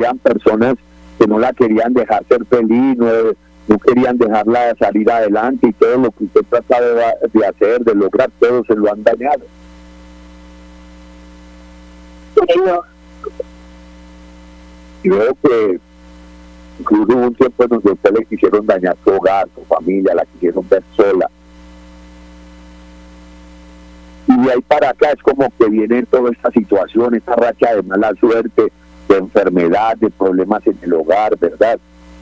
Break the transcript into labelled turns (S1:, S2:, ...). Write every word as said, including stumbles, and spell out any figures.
S1: eran personas que no la querían dejar ser feliz, no, no querían dejarla salir adelante, y todo lo que usted trata de, de hacer, de lograr, todo se lo han dañado.
S2: Señor.
S1: Y veo que incluso hubo un tiempo en donde a usted le quisieron dañar su hogar, su familia, la quisieron ver sola. Y de ahí para acá es como que viene toda esta situación, esta racha de mala suerte, de enfermedad, de problemas en el hogar, ¿verdad?